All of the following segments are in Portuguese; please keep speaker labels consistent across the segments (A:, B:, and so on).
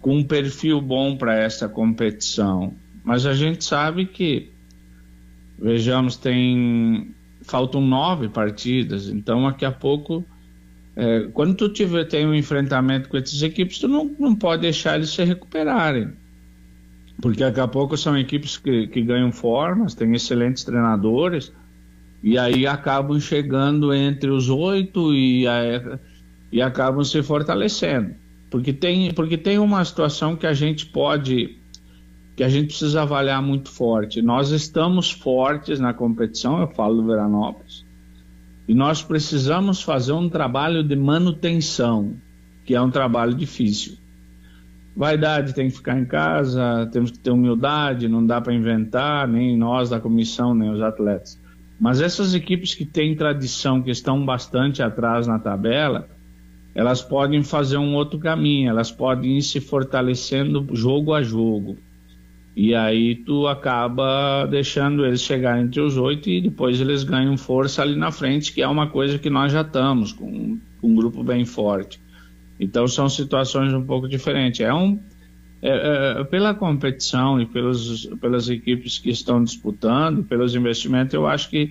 A: com um perfil bom para essa competição. Mas a gente sabe que, vejamos, faltam 9 partidas, então daqui a pouco, quando tu tem um enfrentamento com essas equipes, tu não pode deixar eles se recuperarem, porque daqui a pouco são equipes que ganham formas, têm excelentes treinadores, e aí acabam chegando entre os 8 e acabam se fortalecendo, porque tem uma situação que a gente precisa avaliar muito forte. Nós estamos fortes na competição, eu falo do Veranópolis, e nós precisamos fazer um trabalho de manutenção, que é um trabalho difícil. Vaidade tem que ficar em casa, temos que ter humildade, não dá para inventar, nem nós da comissão, nem os atletas. Mas essas equipes que têm tradição, que estão bastante atrás na tabela, elas podem fazer um outro caminho, elas podem ir se fortalecendo jogo a jogo. E aí tu acaba deixando eles chegar entre os 8 e depois eles ganham força ali na frente, que é uma coisa que nós já estamos, com um grupo bem forte. Então são situações um pouco diferentes. Pela competição e pelas equipes que estão disputando, pelos investimentos, eu acho que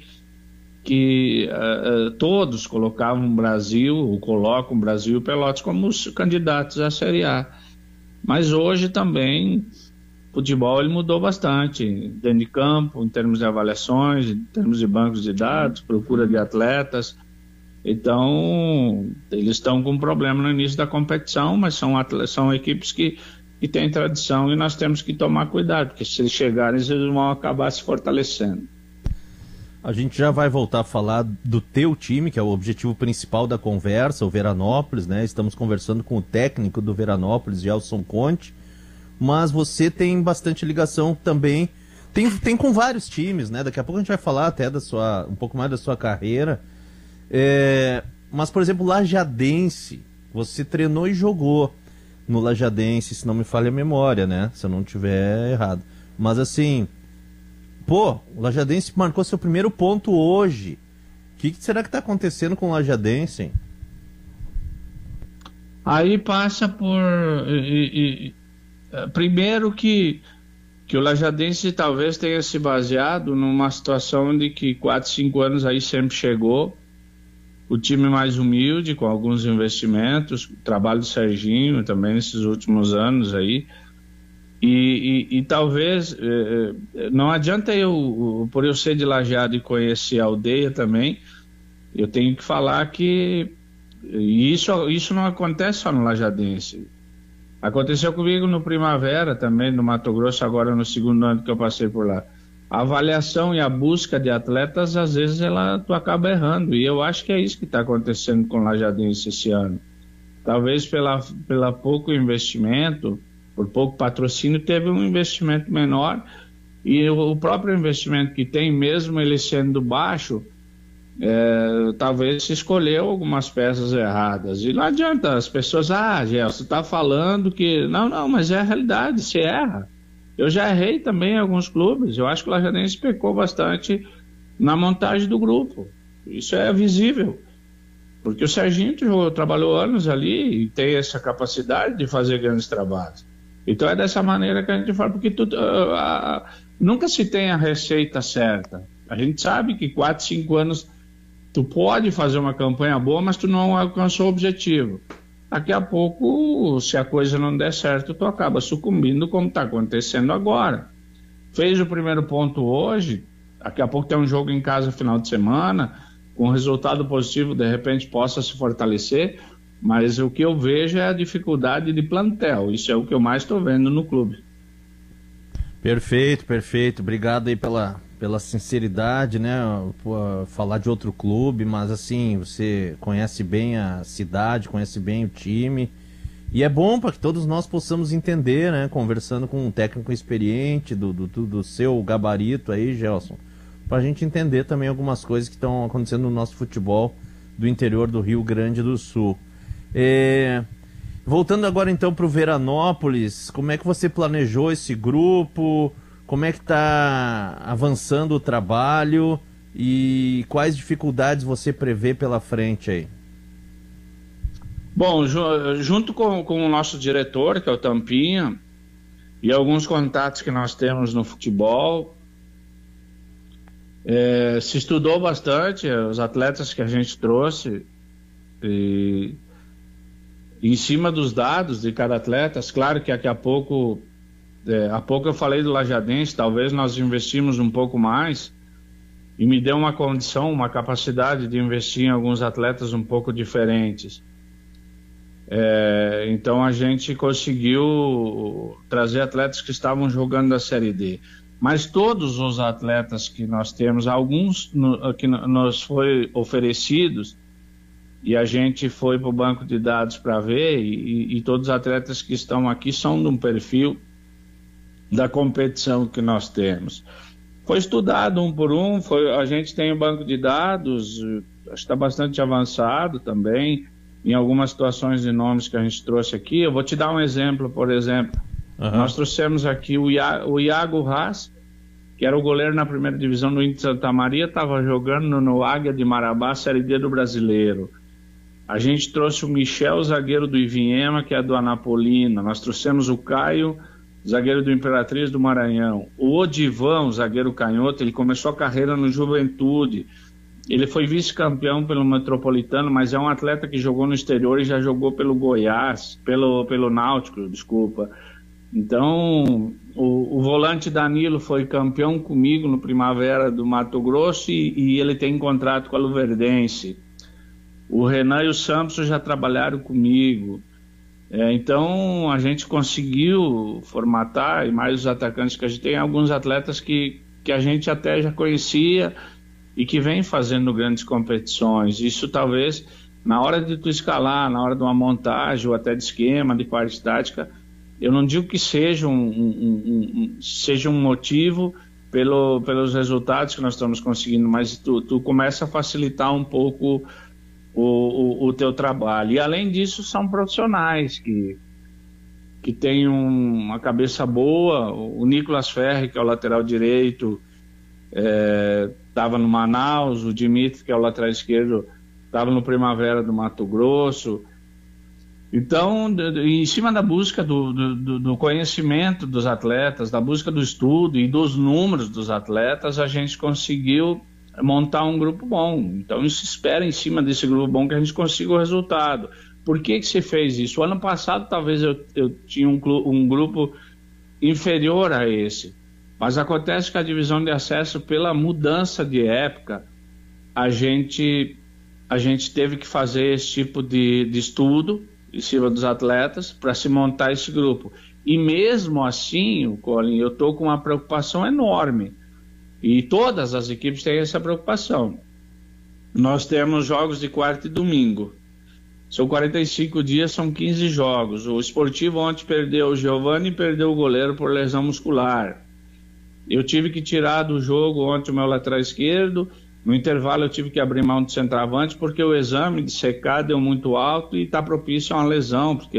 A: todos colocam o Brasil e Pelotas como os candidatos à Série A. Mas hoje também o futebol ele mudou bastante, dentro de campo, em termos de avaliações, em termos de bancos de dados, procura de atletas. Então, eles estão com um problema no início da competição, mas são equipes que têm tradição e nós temos que tomar cuidado, porque se eles chegarem, eles vão acabar se fortalecendo.
B: A gente já vai voltar a falar do teu time, que é o objetivo principal da conversa, o Veranópolis, né? Estamos conversando com o técnico do Veranópolis, Gelson Conte, mas você tem bastante ligação também, tem com vários times, né? Daqui a pouco a gente vai falar até um pouco mais da sua carreira. Mas, por exemplo, Lajadense, você treinou e jogou no Lajadense, se não me falha a memória, né? Se eu não estiver errado. Mas assim, o Lajadense marcou seu primeiro ponto hoje. O que será que está acontecendo com o Lajadense, hein?
A: Aí passa por... primeiro que o Lajadense talvez tenha se baseado numa situação de que 4, 5 anos aí sempre chegou o time mais humilde, com alguns investimentos, o trabalho do Serginho também nesses últimos anos aí, e talvez, não adianta por eu ser de Lajeado e conhecer a aldeia também, eu tenho que falar que isso não acontece só no Lajadense. Aconteceu comigo no Primavera também, no Mato Grosso, agora no segundo ano que eu passei por lá. A avaliação e a busca de atletas, às vezes, tu acaba errando. E eu acho que é isso que está acontecendo com o Lajadense esse ano. Talvez pela pouco investimento, por pouco patrocínio, teve um investimento menor. E o próprio investimento que tem, mesmo ele sendo baixo, talvez se escolheu algumas peças erradas. E não adianta as pessoas, Gelson, você está falando que... Não, mas é a realidade, se erra. Eu já errei também em alguns clubes. Eu acho que o Lajadense pecou bastante na montagem do grupo. Isso é visível. Porque o Serginho trabalhou anos ali e tem essa capacidade de fazer grandes trabalhos. Então é dessa maneira que a gente fala, porque nunca se tem a receita certa. A gente sabe que 4, 5 anos tu pode fazer uma campanha boa, mas tu não alcançou o objetivo. Daqui a pouco, se a coisa não der certo, tu acaba sucumbindo, como está acontecendo agora. Fez o primeiro ponto hoje, daqui a pouco tem um jogo em casa final de semana, com resultado positivo, de repente possa se fortalecer, mas o que eu vejo é a dificuldade de plantel. Isso é o que eu mais estou vendo no clube.
B: Perfeito. Obrigado aí pela sinceridade, né? Por falar de outro clube, mas assim, você conhece bem a cidade, conhece bem o time, e é bom para que todos nós possamos entender, né? Conversando com um técnico experiente do seu gabarito aí, Gelson, para a gente entender também algumas coisas que estão acontecendo no nosso futebol do interior do Rio Grande do Sul. Voltando agora então para o Veranópolis, como é que você planejou esse grupo? Como é que está avançando o trabalho e quais dificuldades você prevê pela frente aí?
A: Bom, junto com o nosso diretor, que é o Tampinha, e alguns contatos que nós temos no futebol, se estudou bastante os atletas que a gente trouxe, e em cima dos dados de cada atleta. Claro que há pouco eu falei do Lajadense, talvez nós investimos um pouco mais, e me deu uma condição, uma capacidade de investir em alguns atletas um pouco diferentes. Então a gente conseguiu trazer atletas que estavam jogando da Série D. Mas todos os atletas que nós temos, alguns que nos foi oferecidos, e a gente foi para o banco de dados para ver, e todos os atletas que estão aqui são de um perfil da competição que nós temos. Foi estudado um por um, a gente tem o banco de dados, acho que está bastante avançado também, em algumas situações de nomes que a gente trouxe aqui. Eu vou te dar um exemplo, por exemplo. Nós trouxemos aqui o Iago Haas, que era o goleiro na primeira divisão do Inter Santa Maria, estava jogando no Águia de Marabá, Série D do Brasileiro. A gente trouxe o Michel, zagueiro do Ivinhema, que é do Anapolina. Nós trouxemos o Caio, zagueiro do Imperatriz do Maranhão. O Odivão, zagueiro canhoto, ele começou a carreira no Juventude. Ele foi vice-campeão pelo Metropolitano, mas é um atleta que jogou no exterior e já jogou pelo Goiás, pelo Náutico, desculpa. Então, o volante Danilo foi campeão comigo no Primavera do Mato Grosso e ele tem contrato com a Luverdense. O Renan e o Samson já trabalharam comigo. Então, a gente conseguiu formatar, e mais os atacantes que a gente tem, alguns atletas que a gente até já conhecia e que vem fazendo grandes competições. Isso talvez, na hora de tu escalar, na hora de uma montagem ou até de esquema, de parte tática, eu não digo que seja seja um motivo pelos resultados que nós estamos conseguindo, mas tu começa a facilitar um pouco o teu trabalho. E além disso, são profissionais que têm uma cabeça boa. O Nicolas Ferri, que é o lateral direito, estava no Manaus. O Dimitri, que é o lateral esquerdo, estava no Primavera do Mato Grosso. Então, em cima da busca do conhecimento dos atletas, da busca do estudo e dos números dos atletas, a gente conseguiu montar um grupo bom. Então, se espera em cima desse grupo bom que a gente consiga o resultado. Por que se fez isso? O ano passado, talvez eu tinha um grupo inferior a esse. Mas acontece que a divisão de acesso, pela mudança de época, a gente teve que fazer esse tipo de estudo em cima dos atletas para se montar esse grupo. E mesmo assim, Colin, eu estou com uma preocupação enorme. E todas as equipes têm essa preocupação. Nós temos jogos de quarta e domingo. São 45 dias, são 15 jogos. O Esportivo ontem perdeu o Giovani e perdeu o goleiro por lesão muscular. Eu tive que tirar do jogo ontem o meu lateral esquerdo. No intervalo eu tive que abrir mão de centroavante porque o exame de CK deu muito alto e está propício a uma lesão, porque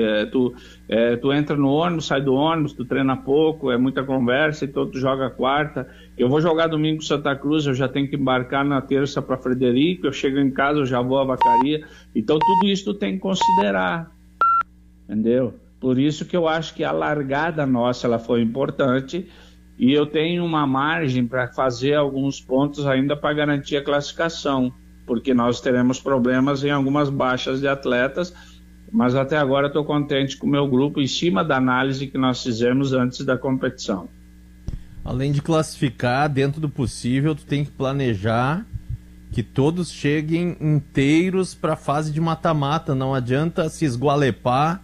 A: tu entra no ônibus, sai do ônibus, tu treina pouco, é muita conversa, então tu joga quarta. Eu vou jogar domingo com Santa Cruz, eu já tenho que embarcar na terça para Frederico, eu chego em casa, eu já vou à Vacaria. Então tudo isso tu tem que considerar, entendeu? Por isso que eu acho que a largada nossa ela foi importante. E eu tenho uma margem para fazer alguns pontos ainda para garantir a classificação, porque nós teremos problemas em algumas baixas de atletas, mas até agora estou contente com o meu grupo em cima da análise que nós fizemos antes da competição.
B: Além de classificar, dentro do possível, tu tem que planejar que todos cheguem inteiros para a fase de mata-mata, não adianta se esgualepar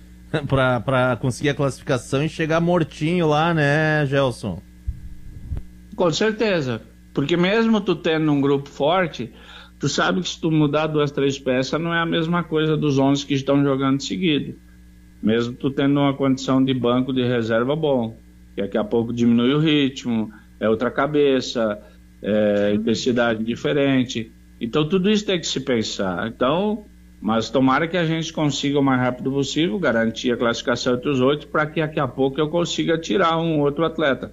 B: para conseguir a classificação e chegar mortinho lá, né, Gelson?
A: Com certeza, porque mesmo tu tendo um grupo forte, tu sabe que se tu mudar 2, 3 peças não é a mesma coisa dos 11 que estão jogando seguido, mesmo tu tendo uma condição de banco de reserva bom, que daqui a pouco diminui o ritmo, é outra cabeça, é intensidade diferente, então tudo isso tem que se pensar. Então, mas tomara que a gente consiga o mais rápido possível garantir a classificação entre os 8 para que daqui a pouco eu consiga tirar um outro atleta.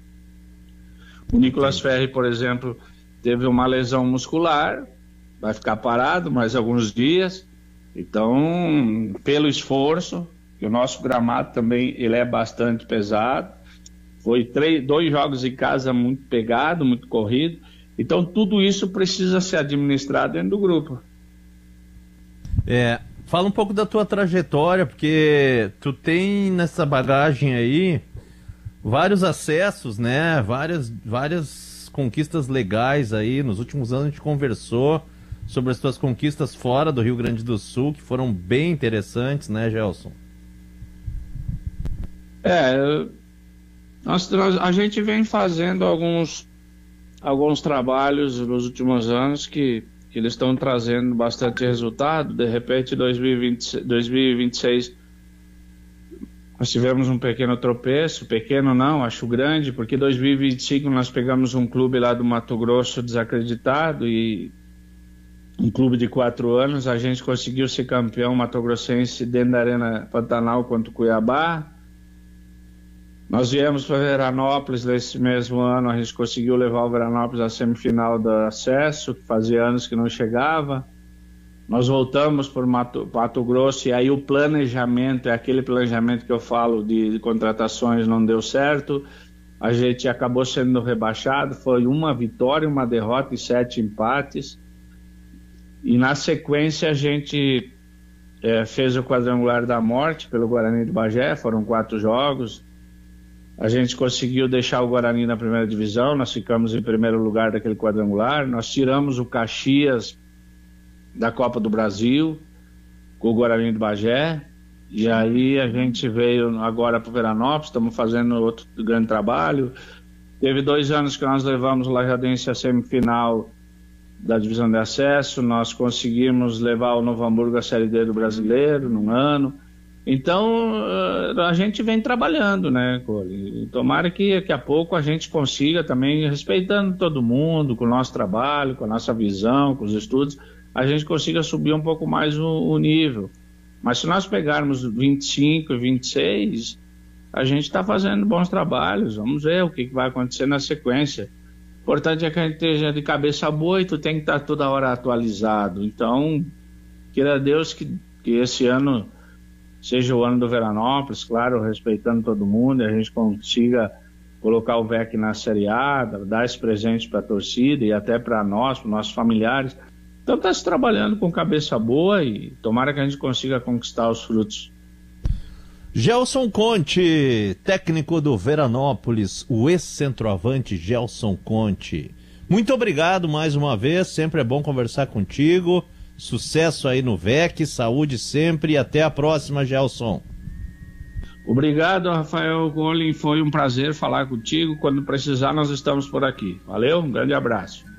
A: O Nicolas Ferri, por exemplo, teve uma lesão muscular, vai ficar parado mais alguns dias. Então, pelo esforço, que o nosso gramado também ele é bastante pesado, foi 2 jogos em casa muito pegado, muito corrido, então tudo isso precisa ser administrado dentro do grupo.
B: Fala um pouco da tua trajetória, porque tu tem nessa bagagem aí vários acessos, né? Várias conquistas legais aí. Nos últimos anos a gente conversou sobre as tuas conquistas fora do Rio Grande do Sul, que foram bem interessantes, né, Gelson?
A: A gente vem fazendo alguns trabalhos nos últimos anos que eles estão trazendo bastante resultado. De repente, 2026, nós tivemos um pequeno tropeço, pequeno não, acho grande, porque 2025 nós pegamos um clube lá do Mato Grosso desacreditado, e um clube de 4 anos, a gente conseguiu ser campeão mato-grossense dentro da Arena Pantanal contra o Cuiabá. Nós viemos para Veranópolis nesse mesmo ano, a gente conseguiu levar o Veranópolis à semifinal do acesso, que fazia anos que não chegava. Nós voltamos para Mato Grosso, e aí o planejamento, é aquele planejamento que eu falo de contratações, não deu certo. A gente acabou sendo rebaixado, foi 1 vitória, 1 derrota e 7 empates. E na sequência a gente fez o quadrangular da morte pelo Guarani do Bagé, foram 4 jogos. A gente conseguiu deixar o Guarani na primeira divisão, nós ficamos em primeiro lugar daquele quadrangular. Nós tiramos o Caxias da Copa do Brasil com o Guarani do Bagé, e aí a gente veio agora para o Veranópolis, estamos fazendo outro grande trabalho. Teve 2 anos que nós levamos o Lajadense à semifinal da divisão de acesso, nós conseguimos levar o Novo Hamburgo à Série D do Brasileiro num ano. Então, a gente vem trabalhando, né, Cole? Tomara que daqui a pouco a gente consiga também, respeitando todo mundo, com o nosso trabalho, com a nossa visão, com os estudos, a gente consiga subir um pouco mais o nível. Mas se nós pegarmos 25 e 26, a gente está fazendo bons trabalhos, vamos ver o que vai acontecer na sequência. O importante é que a gente esteja de cabeça boa, e tu tem que estar toda hora atualizado. Então, queira Deus que esse ano seja o ano do Veranópolis, claro, respeitando todo mundo, e a gente consiga colocar o VEC na Série A, dar esse presente para a torcida e até para nós, para nossos familiares. Então está se trabalhando com cabeça boa, e tomara que a gente consiga conquistar os frutos.
B: Gelson Conte, técnico do Veranópolis, o ex-centroavante Gelson Conte. Muito obrigado mais uma vez, sempre é bom conversar contigo. Sucesso aí no VEC, saúde sempre, e até a próxima, Gelson.
A: Obrigado, Rafael Golin, foi um prazer falar contigo. Quando precisar, nós estamos por aqui. Valeu, um grande abraço.